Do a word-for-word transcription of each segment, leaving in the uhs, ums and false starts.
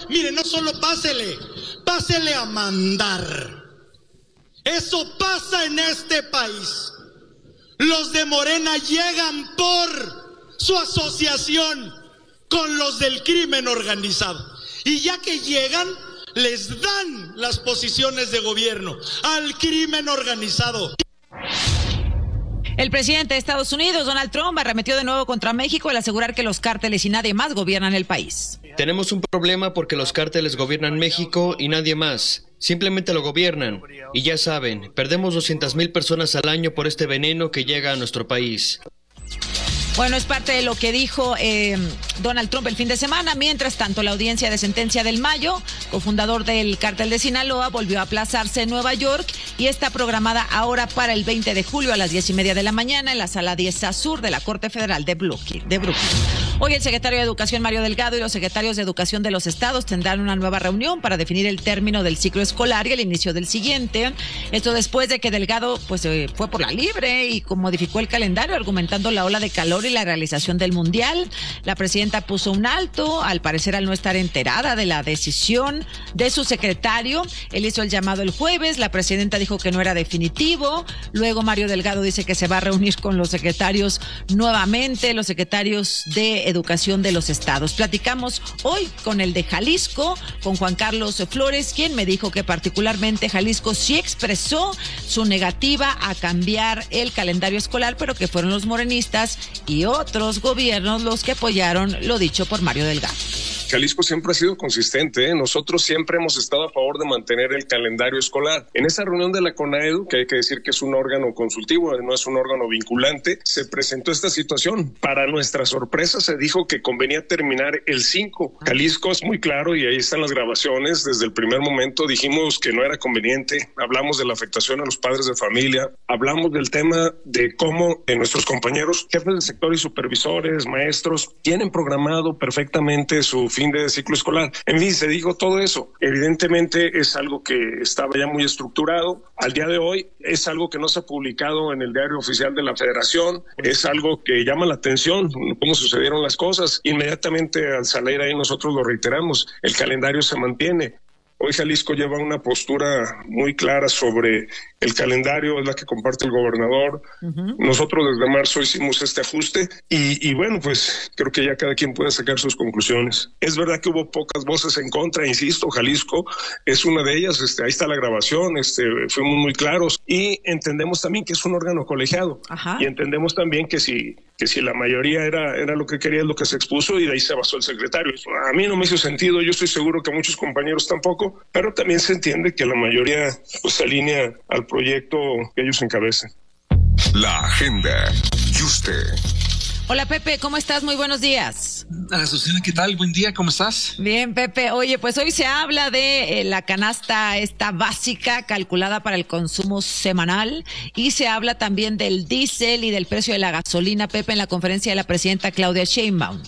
mire, no solo pásele, pásele a mandar. Eso pasa en este país. Los de Morena llegan por su asociación con los del crimen organizado. Y ya que llegan, les dan las posiciones de gobierno al crimen organizado. El presidente de Estados Unidos, Donald Trump, arremetió de nuevo contra México al asegurar que los cárteles y nadie más gobiernan el país. Tenemos un problema porque los cárteles gobiernan México y nadie más. Simplemente lo gobiernan. Y ya saben, perdemos doscientas mil personas al año por este veneno que llega a nuestro país. Bueno, es parte de lo que dijo eh, Donald Trump el fin de semana. Mientras tanto, la audiencia de sentencia del Mayo, cofundador del cártel de Sinaloa, volvió a aplazarse en Nueva York y está programada ahora para el veinte de julio a las diez y media de la mañana en la sala diez A Sur de la Corte Federal de Brooklyn. De Brooklyn. Hoy el secretario de Educación, Mario Delgado, y los secretarios de Educación de los estados tendrán una nueva reunión para definir el término del ciclo escolar y el inicio del siguiente. Esto después de que Delgado pues, eh, fue por la libre y modificó el calendario argumentando la ola de calor y la realización del Mundial. La presidenta puso un alto, al parecer al no estar enterada de la decisión de su secretario. Él hizo el llamado el jueves, la presidenta dijo que no era definitivo. Luego Mario Delgado dice que se va a reunir con los secretarios nuevamente, los secretarios de Educación de los estados. Platicamos hoy con el de Jalisco, con Juan Carlos Flores, quien me dijo que particularmente Jalisco sí expresó su negativa a cambiar el calendario escolar, pero que fueron los morenistas y otros gobiernos los que apoyaron lo dicho por Mario Delgado. Jalisco siempre ha sido consistente, ¿eh? Nosotros siempre hemos estado a favor de mantener el calendario escolar. En esa reunión de la CONAEDU, que hay que decir que es un órgano consultivo, no es un órgano vinculante, se presentó esta situación. Para nuestra sorpresa se dijo que convenía terminar el cinco. Jalisco es muy claro y ahí están las grabaciones. Desde el primer momento dijimos que no era conveniente. Hablamos de la afectación a los padres de familia. Hablamos del tema de cómo eh, nuestros compañeros, jefes del sector y supervisores, maestros, tienen programado perfectamente su fin de ciclo escolar. En fin, se dijo todo eso. Evidentemente es algo que estaba ya muy estructurado. Al día de hoy es algo que no se ha publicado en el diario oficial de la Federación. Es algo que llama la atención, cómo sucedieron las cosas. Inmediatamente al salir ahí nosotros lo reiteramos. El calendario se mantiene. Hoy Jalisco lleva una postura muy clara sobre el calendario, es la que comparte el gobernador. Uh-huh. Nosotros desde marzo hicimos este ajuste y, y bueno, pues creo que ya cada quien puede sacar sus conclusiones. Es verdad que hubo pocas voces en contra, insisto, Jalisco es una de ellas, este, ahí está la grabación, este, fuimos muy claros y entendemos también que es un órgano colegiado. Uh-huh. Y entendemos también que si, que si la mayoría era, era lo que quería, es lo que se expuso y de ahí se basó el secretario. A mí no me hizo sentido, yo estoy seguro que a muchos compañeros tampoco, pero también se entiende que la mayoría pues, se alinea al proyecto que ellos encabecen. La agenda y usted. Hola Pepe, ¿cómo estás? Muy buenos días. Azucena, ¿qué tal? Buen día, ¿cómo estás? Bien, Pepe. Oye, pues hoy se habla de eh, la canasta esta básica calculada para el consumo semanal y se habla también del diésel y del precio de la gasolina, Pepe, en la conferencia de la presidenta Claudia Sheinbaum.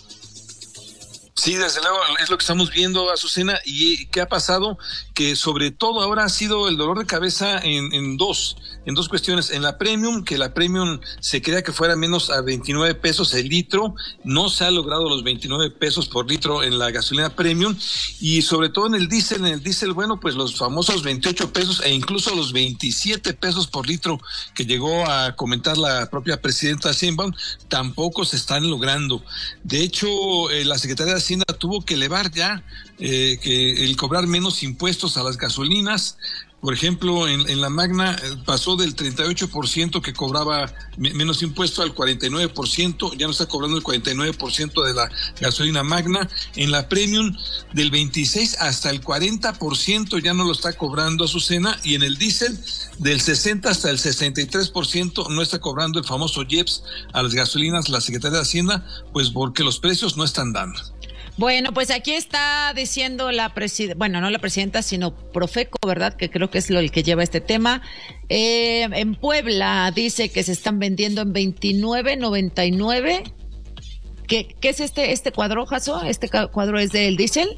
Sí, desde luego, es lo que estamos viendo, Azucena. ¿Y qué ha pasado? Que sobre todo ahora ha sido el dolor de cabeza en, en dos, en dos cuestiones. En la Premium, que la Premium se quería que fuera menos a veintinueve pesos el litro, no se ha logrado los veintinueve pesos por litro en la gasolina Premium, y sobre todo en el diésel, en el diésel, bueno, pues los famosos veintiocho pesos e incluso los veintisiete pesos por litro que llegó a comentar la propia presidenta Sheinbaum, tampoco se están logrando. De hecho, eh, la Secretaría de Hacienda tuvo que elevar ya eh, que el cobrar menos impuestos a las gasolinas. Por ejemplo, en, en la Magna eh, pasó del treinta y ocho por ciento que cobraba me, menos impuesto al cuarenta y nueve por ciento, ya no está cobrando el cuarenta y nueve por ciento de la gasolina Magna. En la Premium del veintiséis hasta el cuarenta por ciento ya no lo está cobrando Azucena, y en el diésel del sesenta hasta el sesenta y tres por ciento no está cobrando el famoso I E P S a las gasolinas la Secretaría de Hacienda, pues porque los precios no están dando. Bueno, pues aquí está diciendo la presidenta, bueno, no la presidenta, sino Profeco, ¿verdad? Que creo que es lo el que lleva este tema. Eh, en Puebla dice que se están vendiendo en veintinueve noventa y nueve. ¿Qué, qué es este este cuadro, Jaso? ¿Este cuadro es del diésel?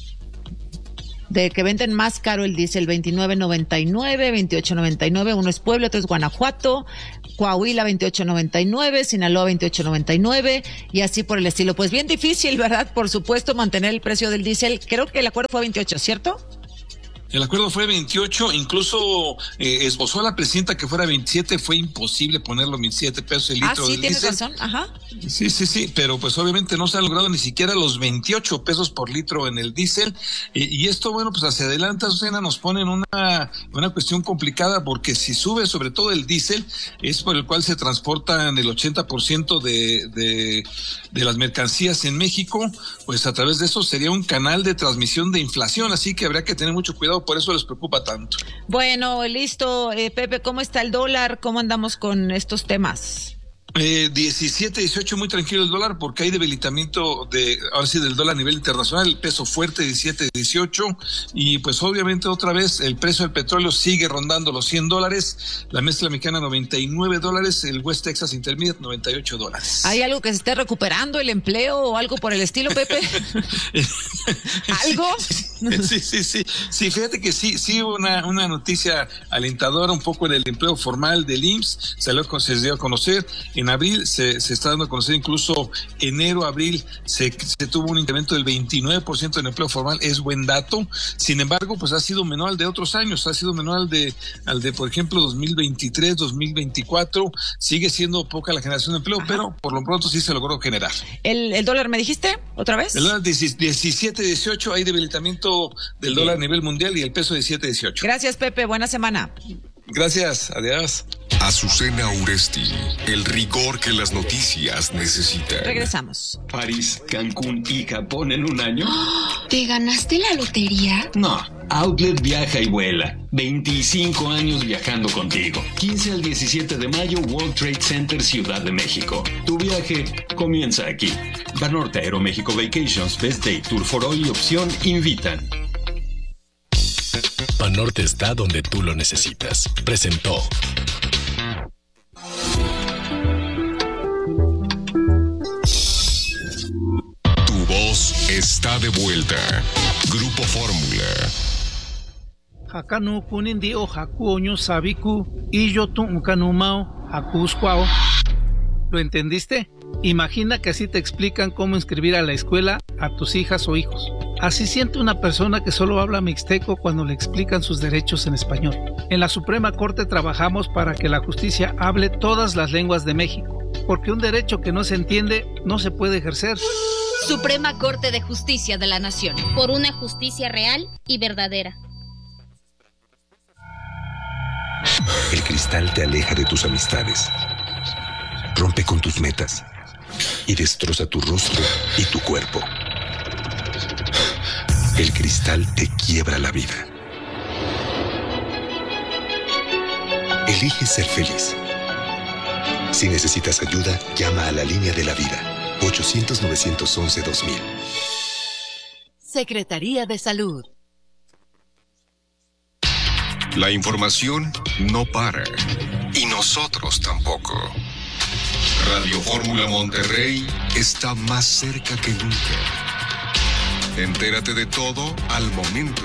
De que venden más caro el diésel, veintinueve noventa y nueve, veintiocho noventa y nueve, uno es Puebla, otro es Guanajuato. Coahuila veintiocho noventa y nueve, Sinaloa veintiocho noventa y nueve y así por el estilo. Pues bien difícil, ¿verdad? Por supuesto, mantener el precio del diésel. Creo que el acuerdo fue veintiocho, ¿cierto? El acuerdo fue veintiocho, incluso eh, esbozó a la presidenta que fuera veintisiete, fue imposible ponerlo veintisiete pesos el litro. Ah, sí, del tienes diésel. razón, ajá. Sí, sí, sí, pero pues obviamente no se ha logrado ni siquiera los veintiocho pesos por litro en el diésel, eh, y esto, bueno, pues hacia adelante, Susana, nos pone en una, una cuestión complicada, porque si sube sobre todo el diésel, es por el cual se transportan el ochenta por ciento de, de, de las mercancías en México, pues a través de eso sería un canal de transmisión de inflación, así que habría que tener mucho cuidado, por eso les preocupa tanto. Bueno, listo, eh, Pepe, ¿cómo está el dólar? ¿Cómo andamos con estos temas? Eh, diecisiete, dieciocho, muy tranquilo el dólar, porque hay debilitamiento de, ahora sí, del dólar a nivel internacional, el peso fuerte diecisiete, dieciocho, y pues obviamente otra vez el precio del petróleo sigue rondando los cien dólares, la mezcla mexicana noventa y nueve dólares, el West Texas Intermediate noventa y ocho dólares. ¿Hay algo que se esté recuperando, el empleo o algo por el estilo, Pepe? ¿Algo? Sí, sí, sí, sí, fíjate que sí, sí hubo una, una noticia alentadora un poco en el empleo formal del I M S S, se, lo, se dio a conocer. En abril se, se está dando a conocer, incluso enero, abril, se, se tuvo un incremento del veintinueve por ciento en empleo formal, es buen dato. Sin embargo, pues ha sido menor al de otros años, ha sido menor al de, al de por ejemplo, dos mil veintitrés, dos mil veinticuatro, sigue siendo poca la generación de empleo, ajá, pero por lo pronto sí se logró generar. ¿El, el dólar me dijiste otra vez? El dólar diecisiete, dieciocho, hay debilitamiento del dólar a nivel mundial y el peso diecisiete, dieciocho. Gracias, Pepe, buena semana. Gracias, adiós. Azucena Uresti, el rigor que las noticias necesitan. Regresamos. París, Cancún y Japón en un año. ¿Te ganaste la lotería? No, Outlet viaja y vuela. veinticinco años viajando contigo. quince al diecisiete de mayo, World Trade Center, Ciudad de México. Tu viaje comienza aquí. Banorte Aeroméxico Vacations, Best Day, Tour for All y Opción invitan. Banorte está donde tú lo necesitas. Presentó. Tu voz está de vuelta. Grupo Fórmula. Hakanu kunindi o hakuoño sabiku y yo tu ukanumao hakusquao. ¿Lo entendiste? Imagina que así te explican cómo inscribir a la escuela a tus hijas o hijos. Así siente una persona que solo habla mixteco cuando le explican sus derechos en español. En la Suprema Corte trabajamos para que la justicia hable todas las lenguas de México, porque un derecho que no se entiende no se puede ejercer. Suprema Corte de Justicia de la Nación. Por una justicia real y verdadera. El cristal te aleja de tus amistades, rompe con tus metas y destroza tu rostro y tu cuerpo. El cristal te quiebra la vida. Elige ser feliz. Si necesitas ayuda, llama a la línea de la vida. ochocientos, novecientos once, dos mil. Secretaría de Salud. La información no para. Y nosotros tampoco. Radio Fórmula Monterrey está más cerca que nunca. Entérate de todo al momento.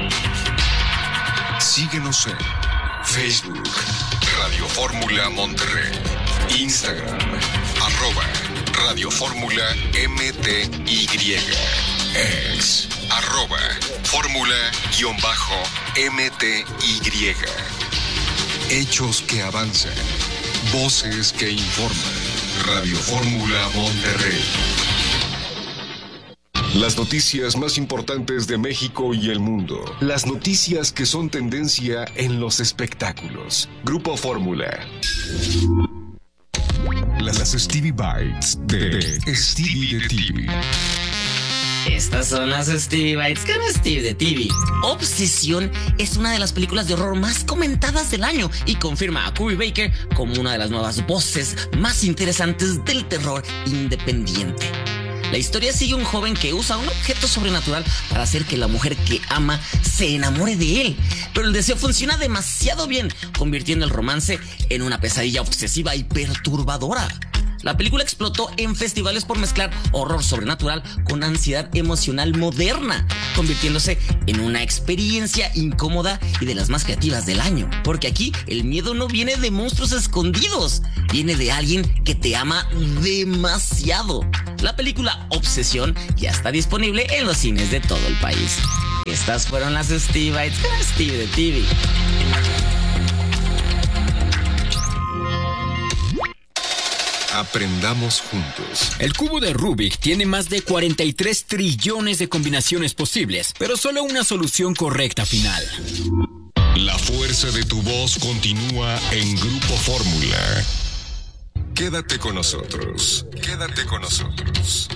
Síguenos en Facebook, Radio Fórmula Monterrey, Instagram, arroba Radio Fórmula M T Y, ex, arroba Fórmula guión bajo M T Y. Hechos que avanzan, voces que informan. Radio Fórmula Monterrey. Las noticias más importantes de México y el mundo. Las noticias que son tendencia en los espectáculos. Grupo Fórmula. Las Stevie Bites de Stevie de T V. Estas son las Stevie Bites con Stevie de T V. Obsesión es una de las películas de horror más comentadas del año y confirma a Curry Baker como una de las nuevas voces más interesantes del terror independiente. La historia sigue a un joven que usa un objeto sobrenatural para hacer que la mujer que ama se enamore de él. Pero el deseo funciona demasiado bien, convirtiendo el romance en una pesadilla obsesiva y perturbadora. La película explotó en festivales por mezclar horror sobrenatural con ansiedad emocional moderna, convirtiéndose en una experiencia incómoda y de las más creativas del año. Porque aquí el miedo no viene de monstruos escondidos, viene de alguien que te ama demasiado. La película Obsesión ya está disponible en los cines de todo el país. Estas fueron las Steve Bites con Steve de T V. Aprendamos juntos. El cubo de Rubik tiene más de cuarenta y tres trillones de combinaciones posibles, pero solo una solución correcta final. La fuerza de tu voz continúa en Grupo Fórmula. Quédate con nosotros. Quédate con nosotros.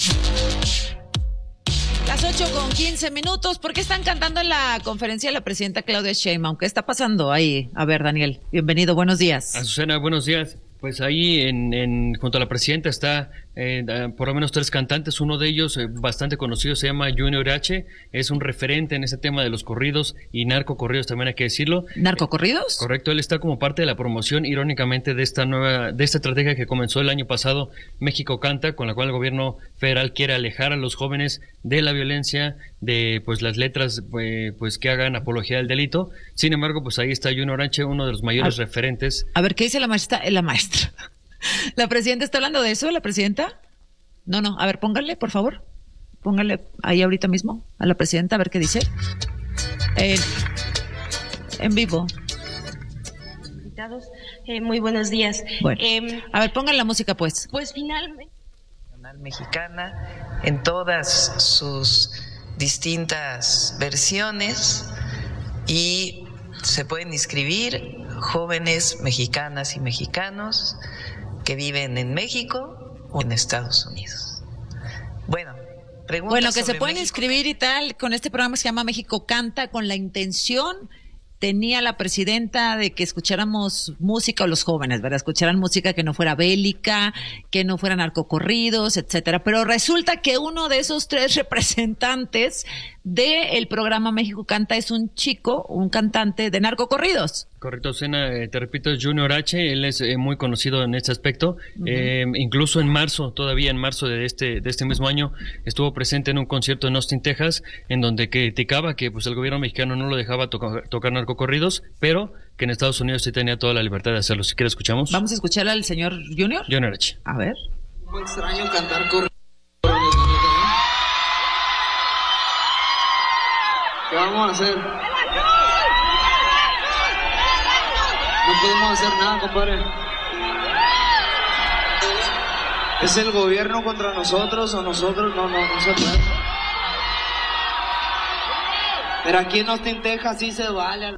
Las ocho con quince minutos. ¿Por qué están cantando en la conferencia de la presidenta Claudia Sheinbaum? ¿Qué está pasando ahí? A ver, Daniel, bienvenido, buenos días. Azucena, buenos días. Pues ahí en, en, junto a la presidenta está eh, por lo menos tres cantantes. Uno de ellos, eh, bastante conocido, se llama Junior H. Es un referente en ese tema de los corridos y narcocorridos, también hay que decirlo. ¿Narcocorridos? Eh, correcto, él está como parte de la promoción, irónicamente, de esta nueva, de esta estrategia que comenzó el año pasado, México Canta, con la cual el gobierno federal quiere alejar a los jóvenes de la violencia, de pues las letras eh, pues que hagan apología del delito. Sin embargo, pues ahí está Junior H., uno de los mayores a, referentes. A ver, ¿qué dice la maestra? La maestra. ¿La presidenta está hablando de eso, la presidenta? No, no, a ver, póngale, por favor. Póngale ahí ahorita mismo a la presidenta, a ver qué dice. Eh, en vivo. Invitados, eh, muy buenos días. Bueno, eh, a ver, pongan la música, pues. Pues finalmente. Mexicana en todas sus distintas versiones y se pueden inscribir jóvenes mexicanas y mexicanos que viven en México o en Estados Unidos. Bueno, preguntas Bueno, que se sobre pueden México. inscribir y tal con este programa que se llama México Canta, con la intención tenía la presidenta de que escucháramos música, o los jóvenes, ¿verdad? Escucharan música que no fuera bélica, que no fueran narcocorridos, etcétera. Pero resulta que uno de esos tres representantes del programa México Canta es un chico, un cantante de narcocorridos. Correcto, Sena, eh, te repito, es Junior H., él es eh, muy conocido en este aspecto. Uh-huh. eh, incluso en marzo, todavía en marzo de este de este mismo año, estuvo presente en un concierto en Austin, Texas, en donde criticaba que pues el gobierno mexicano no lo dejaba to- tocar narcocorridos, pero que en Estados Unidos sí tenía toda la libertad de hacerlo. Si quieres, escuchamos. Vamos a escuchar al señor Junior. Junior H. A ver. Muy extraño cantar corridos. ¿Qué vamos a hacer? No podemos hacer nada, compadre. ¿Es el gobierno contra nosotros o nosotros? No, no, no se puede. Pero aquí en Austin, Texas sí se vale.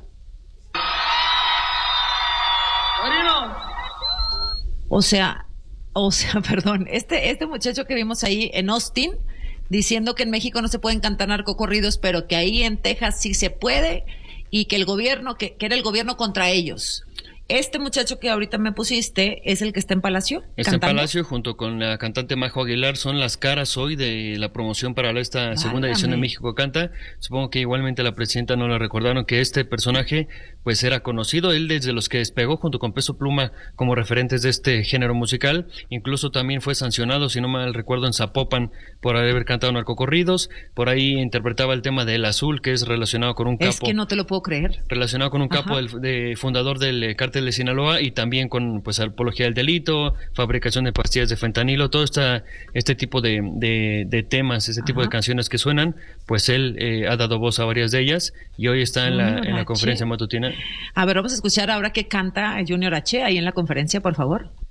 O sea, o sea, perdón, este, este muchacho que vimos ahí en Austin, diciendo que en México no se pueden cantar narcocorridos, pero que ahí en Texas sí se puede, y que el gobierno, que, que era el gobierno contra ellos. Este muchacho que ahorita me pusiste es el que está en Palacio. Está cantando. en Palacio junto con la cantante Majo Aguilar, son las caras hoy de la promoción para esta Válgame. segunda edición de México Canta. Supongo que igualmente la presidenta no le recordaron que este personaje pues era conocido, él desde los que despegó junto con Peso Pluma como referentes de este género musical. Incluso también fue sancionado, si no mal recuerdo, en Zapopan por haber cantado narcocorridos. Por ahí interpretaba el tema del Azul, que es relacionado con un capo. Es que no te lo puedo creer. Relacionado con un capo del, de, fundador del cártel de Sinaloa, y también con pues apología del delito, fabricación de pastillas de fentanilo, todo esta, este tipo de, de, de temas, este tipo Ajá. de canciones que suenan, pues él eh, ha dado voz a varias de ellas y hoy está en la, en la conferencia matutina. A ver, vamos a escuchar ahora que canta Junior H. ahí en la conferencia, por favor.